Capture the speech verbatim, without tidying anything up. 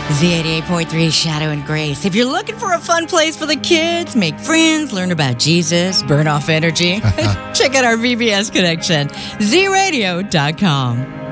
Z eighty-eight point three Shadow and Grace. If you're looking for a fun place for the kids, make friends, learn about Jesus, burn off energy, check out our V B S connection, Z radio dot com.